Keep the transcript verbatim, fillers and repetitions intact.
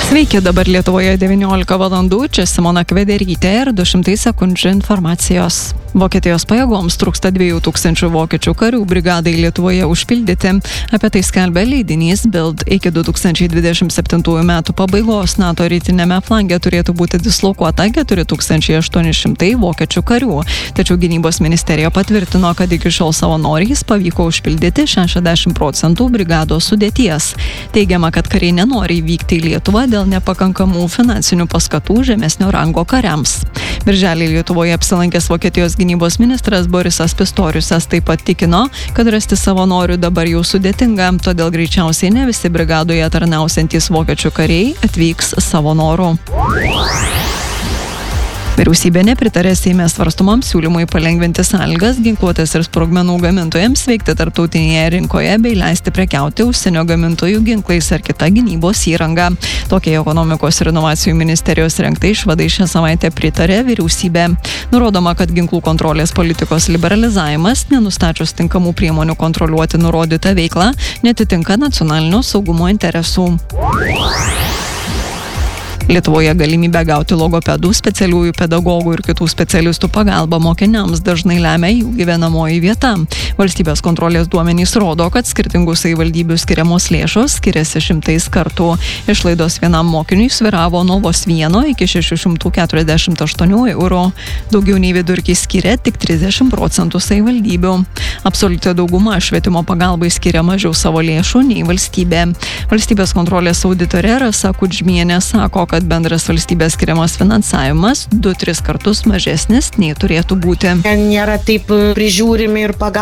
Sveiki, dabar Lietuvoje devyniolika valandų, čia Simona Kvederytė ir du šimtai sekundžių informacijos. Vokietijos pajėgoms trūksta dviejų tūkstančių vokiečių karių brigadai Lietuvoje užpildyti. Apie tai skelbia leidinys Bild. Iki du tūkstančiai dvidešimt septintųjų metų pabaigos NATO rytinėme flange turėtų būti dislokuota keturi tūkstančiai aštuoni šimtai vokiečių karių. Tačiau gynybos ministerija patvirtino, kad iki šiol savanoriais pavyko užpildyti šešiasdešimt procentų brigados sudėties. Teigiama, kad kariai nenori vykti į Lietuvą dėl nepakankamų finansinių paskatų žemesnio rango kariams. Birželį Lietuvoje apsilankęs Vokietijos gynybos ministras Borisas Pistoriusas taip pat tikino, kad rasti savanorių dabar jau sudėtinga, todėl greičiausiai ne visi brigadoje tarnausiantys vokiečių kariai atvyks savo noru. Vyriausybė nepritarė Seime svarstomam siūlymui palengvinti sąlygas ginkluotės ir sprogmenų gamintojams veikti tarptautinėje rinkoje bei leisti prekiauti užsienio gamintojų ginklais ar kita gynybos įranga. Tokiai ekonomikos ir inovacijų ministerijos rengtai išvadai šią savaitę pritarė vyriausybė. Nurodoma, kad ginklų kontrolės politikos liberalizavimas, nenustačius tinkamų priemonių kontroliuoti nurodytą veiklą, netitinka nacionalinio saugumo interesų. Lietuvoje galimybę gauti logopedų, specialiųjų pedagogų ir kitų specialistų pagalbą mokiniams dažnai lemia jų gyvenamoji vieta. Valstybės kontrolės duomenys rodo, kad skirtingų savivaldybių skiriamos lėšos skiriasi šimtais kartų. Išlaidos vienam mokiniui svyravo nuo vos vieno iki šešių šimtų keturiasdešimt aštuonių eurų. Daugiau nei vidurkį skiria tik trisdešimt procentų savivaldybių. Absoliuti dauguma švietimo pagalbai skiria mažiau savo lėšų nei valstybė. Valstybės kontrolės auditorė Rasa Kudžmienė sako, kad kad bendras valstybės skiriamas finansavimas du tris kartus mažesnis nei turėtų būti. Nėra taip prižiūrimi ir pagalba.